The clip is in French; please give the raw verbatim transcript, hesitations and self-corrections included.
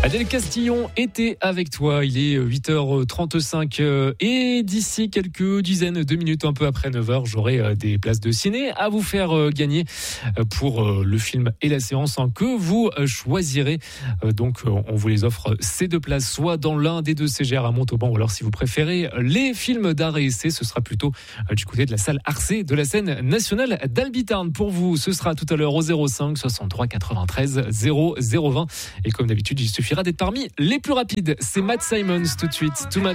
Adèle Castillon était avec toi, il est huit heures trente-cinq et d'ici quelques dizaines de minutes, un peu après neuf heures, j'aurai des places de ciné à vous faire gagner pour le film et la séance que vous choisirez. Donc on vous les offre ces deux places, soit dans l'un des deux C G R à Montauban, ou alors si vous préférez les films d'art et essai, ce sera plutôt du côté de la salle Arcé de la scène nationale d'Albitarn. Pour vous, ce sera tout à l'heure au zéro cinq soixante-trois quatre-vingt-treize zéro zéro vingt. Et comme d'habitude, il suffira d'être parmi les plus rapides. C'est Matt Simons tout de suite. Too Much.